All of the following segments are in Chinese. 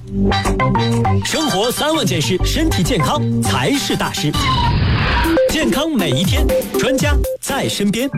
生活3万件事，身体健康才是大事。健康每一天，专家在身边。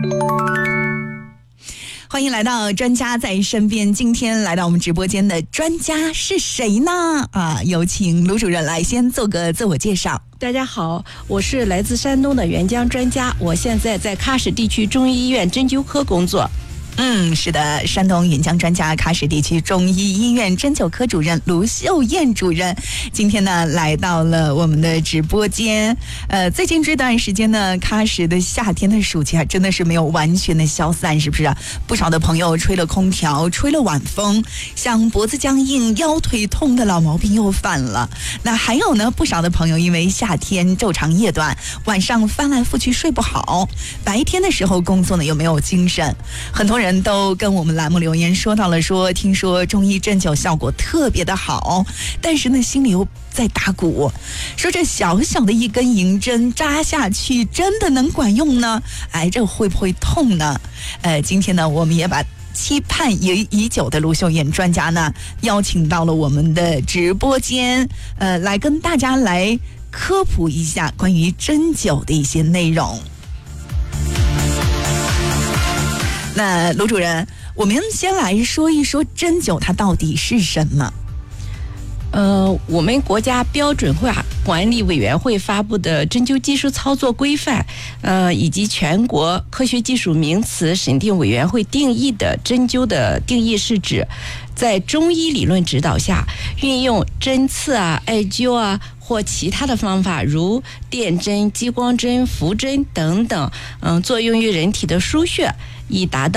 欢迎来到专家在身边。今天来到我们直播间的专家是谁呢？有请卢主任来先做个自我介绍。 大家好，我是来自山东的援疆专家，我现在在喀什地区中医医院针灸科工作。 是的，山东援疆专家喀什地区中医医院针灸科主任卢秀燕主任，今天呢来到了我们的直播间。最近这段时间呢，喀什的夏天的暑气真的是没有完全的消散，是不是？不少的朋友吹了空调，吹了晚风，像脖子僵硬、腰腿痛的老毛病又犯了。那还有呢，不少的朋友因为夏天昼长夜短，晚上翻来覆去睡不好，白天的时候工作呢又没有精神。很多人都跟我们栏目留言说到了说听说中医针灸效果特别的好，但是呢心里又在打鼓，说这小小的一根银针扎下去真的能管用呢？这会不会痛呢？今天呢我们也把期盼已久的卢秀燕专家呢邀请到了我们的直播间，来跟大家来科普一下关于针灸的一些内容。那卢主任，我们先来说一说针灸它到底是什么？ 我们国家标准化管理委员会发布的针灸技术操作规范，以及全国科学技术名词审定委员会定义的针灸的定义是指，在中医理论指导下，运用针刺艾灸或其他的方法，如电针、激光针、浮针等等，作用于人体的腧穴，以达到